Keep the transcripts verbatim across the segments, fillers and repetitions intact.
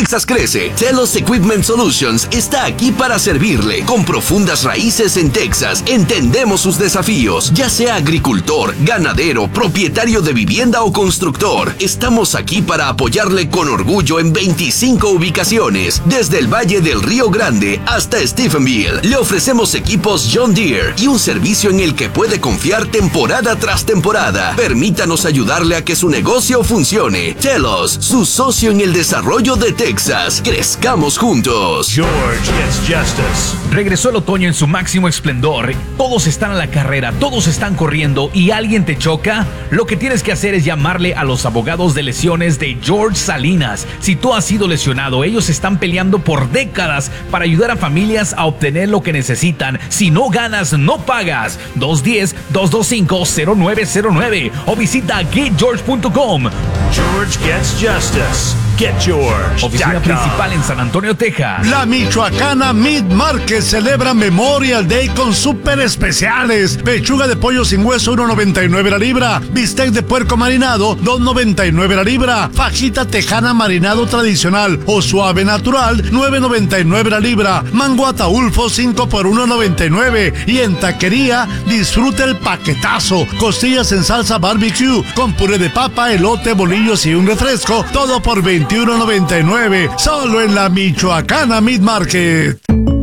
Texas crece. Telos Equipment Solutions está aquí para servirle. Con profundas raíces en Texas, entendemos sus desafíos. Ya sea agricultor, ganadero, propietario de vivienda o constructor, estamos aquí para apoyarle con orgullo en veinticinco ubicaciones. Desde el Valle del Río Grande hasta Stephenville, le ofrecemos equipos John Deere y un servicio en el que puede confiar temporada tras temporada. Permítanos ayudarle a que su negocio funcione. Telos, su socio en el desarrollo de Texas. Crezcamos juntos. George gets justice. Regresó el otoño en su máximo esplendor. Todos están a la carrera, todos están corriendo y alguien te choca. Lo que tienes que hacer es llamarle a los abogados de lesiones de George Salinas. Si tú has sido lesionado, ellos están peleando por décadas para ayudar a familias a obtener lo que necesitan. Si no ganas, no pagas. dos uno cero, dos dos cinco, cero nueve cero nueve o visita get george punto com. George gets justice. Get George. Oficina principal en San Antonio, Texas. La Michoacana Meat Market celebra Memorial Day con súper especiales. Pechuga de pollo sin hueso, uno noventa y nueve la libra. Bistec de puerco marinado, dos noventa y nueve la libra. Fajita tejana marinado tradicional o suave natural, nueve noventa y nueve la libra. Mango ataulfo, cinco por uno noventa y nueve. Y en taquería, disfrute el paquetazo. Costillas en salsa barbecue, con puré de papa, elote, bolillos y un refresco. Todo por veintiuno noventa y nueve. Solo en la Michoacana Meat Market.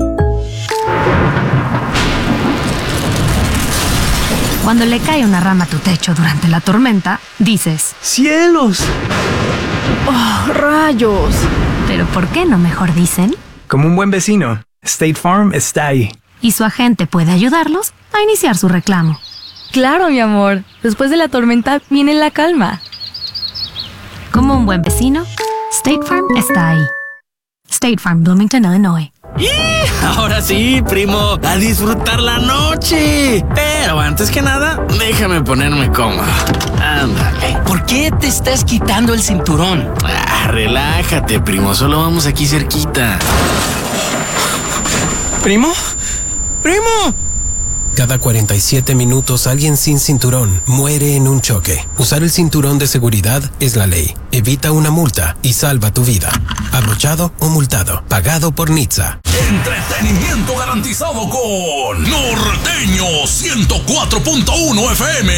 Cuando le cae una rama a tu techo durante la tormenta, dices: ¡cielos! ¡Oh, rayos! Pero ¿por qué no mejor dicen? Como un buen vecino, State Farm está ahí. Y su agente puede ayudarlos a iniciar su reclamo. Claro, mi amor. Después de la tormenta viene la calma. Como un buen vecino, State Farm está ahí. State Farm, Bloomington, Illinois. ¡Y! Ahora sí, primo, a disfrutar la noche. Pero antes que nada, déjame ponerme cómodo. Ándale. ¿Por qué te estás quitando el cinturón? Ah, relájate, primo, solo vamos aquí cerquita. ¿Primo? ¡Primo! Cada cuarenta y siete minutos alguien sin cinturón muere en un choque. Usar el cinturón de seguridad es la ley. Evita una multa y salva tu vida. Abrochado o multado. Pagado por N H T S A. Entretenimiento garantizado con Norteño ciento cuatro punto uno F M.